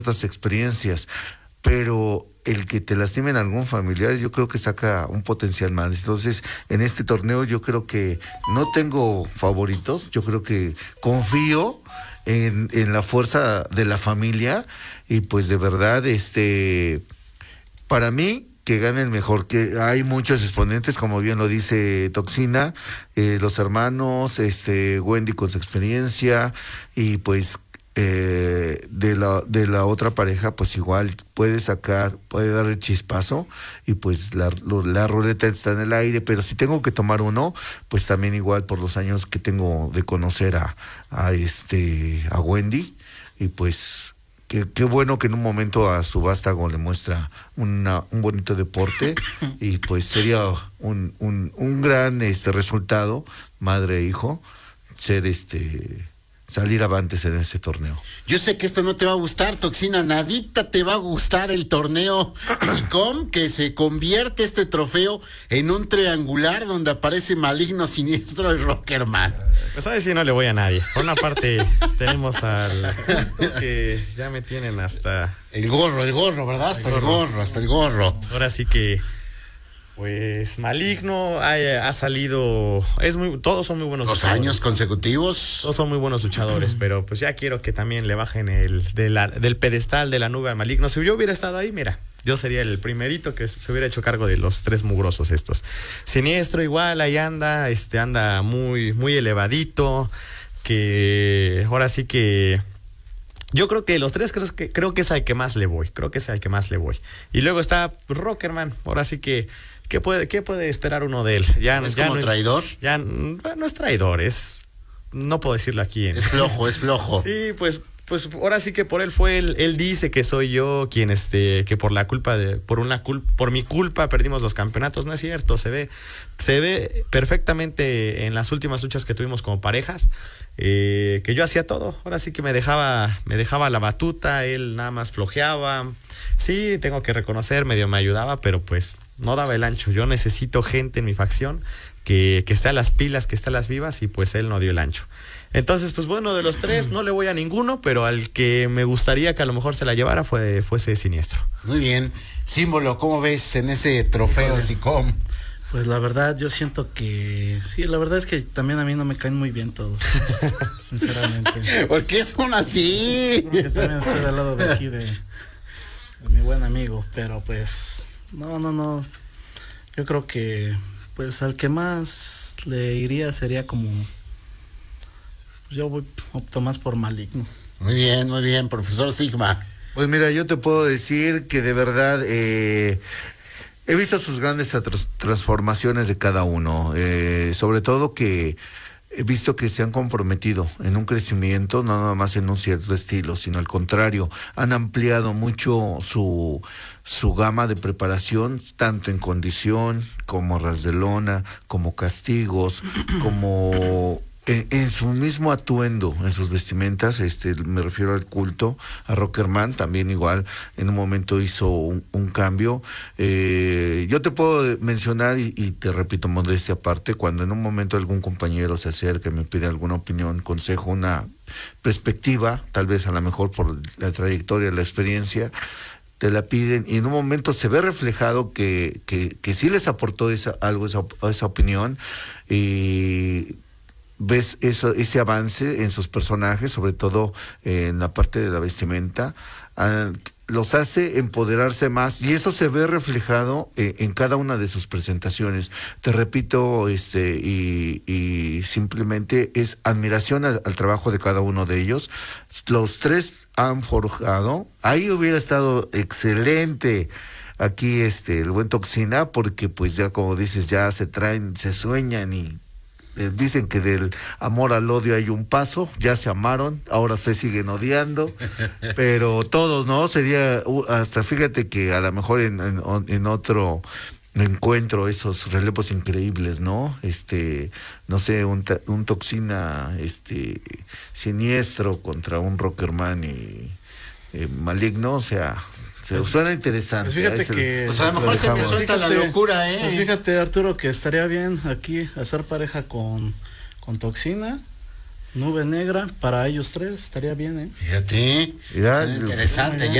ciertas experiencias, pero el que te lastimen a algún familiar, yo creo que saca un potencial más. Entonces, en este torneo yo creo que no tengo favoritos, yo creo que confío en la fuerza de la familia y pues de verdad, para mí, que gane el mejor, que hay muchos exponentes, como bien lo dice Toxina, los hermanos, Wendy con su experiencia, y pues de la otra pareja, pues igual puede dar el chispazo, y pues la ruleta está en el aire, pero si tengo que tomar uno, pues también igual por los años que tengo de conocer a Wendy, y pues qué bueno que en un momento a su vástago le muestra un bonito deporte, y pues sería un gran resultado, madre e hijo, salir avantes en este torneo. Yo sé que esto no te va a gustar, Toxina, nadita te va a gustar el torneo SICOM, que se convierte este trofeo en un triangular donde aparece Maligno, Siniestro y Rockerman. Pues a ver si no le voy a nadie. Por una parte tenemos al que ya me tienen hasta... El gorro, ¿verdad? Hasta el gorro. Ahora sí que... Pues Maligno ha salido, todos son muy buenos luchadores. 2 años consecutivos. Todos son muy buenos luchadores, pero pues ya quiero que también le bajen del pedestal de la nube al Maligno. Si yo hubiera estado ahí, mira, yo sería el primerito que se hubiera hecho cargo de los 3 mugrosos estos. Siniestro igual, ahí anda, anda muy, muy elevadito, que ahora sí que... Yo creo que los 3 creo que es al que más le voy. Y luego está Rockerman, ahora sí que... ¿Qué puede esperar uno de él? ¿Es como traidor? Ya no es traidor, no puedo decirlo aquí. Es flojo. Sí, pues ahora sí que por él fue, él dice que soy yo quien que por mi culpa perdimos los campeonatos. No es cierto, se ve perfectamente en las últimas luchas que tuvimos como parejas, que yo hacía todo. Ahora sí que me dejaba la batuta, él nada más flojeaba. Sí, tengo que reconocer, medio me ayudaba, pero pues no daba el ancho. Yo necesito gente en mi facción que esté a las pilas, que esté a las vivas, y pues él no dio el ancho. Entonces, pues bueno, de los 3 no le voy a ninguno, pero al que me gustaría que a lo mejor se la llevara fuese Siniestro. Muy bien. Símbolo, ¿cómo ves en ese trofeo SICOM? Pues la verdad, yo siento que... Sí, la verdad es que también a mí no me caen muy bien todos, sinceramente. ¿Por qué son así? Porque también estoy al lado de aquí de mi buen amigo, pero pues... No. Yo creo que pues al que más le iría sería como... Yo opto más por Maligno. Muy bien, profesor Sigma. Pues mira, yo te puedo decir que de verdad he visto sus grandes transformaciones de cada uno, sobre todo que he visto que se han comprometido en un crecimiento, no nada más en un cierto estilo, sino al contrario, han ampliado mucho su gama de preparación, tanto en condición, como ras de lona, como castigos, como en su mismo atuendo, en sus vestimentas. Me refiero al culto, a Rockerman también igual, en un momento hizo un cambio. Yo te puedo mencionar, y te repito, modestia aparte, cuando en un momento algún compañero se acerca y me pide alguna opinión, consejo, una perspectiva, tal vez a lo mejor por la trayectoria, la experiencia, te la piden, y en un momento se ve reflejado que sí les aportó esa opinión, y ves ese avance en sus personajes, sobre todo en la parte de la vestimenta, los hace empoderarse más, y eso se ve reflejado en cada una de sus presentaciones. Te repito, y simplemente es admiración al trabajo de cada uno de ellos. Los 3 han forjado. Ahí hubiera estado excelente aquí el buen Toxina, porque pues ya, como dices, ya se sueñan y dicen que del amor al odio hay un paso. Ya se amaron, ahora se siguen odiando, pero todos, ¿no? Sería hasta, fíjate que a lo mejor en otro encuentro, esos relevos increíbles, ¿no? No sé, un Toxina Siniestro contra un Rockerman y Maligno, o sea, suena interesante. Pues fíjate que... Pues a lo mejor se me suelta la locura, Pues fíjate, Arturo, que estaría bien aquí hacer pareja con Toxina Nube negra para ellos tres, estaría bien, ¿eh? Fíjate, Mira, suena interesante.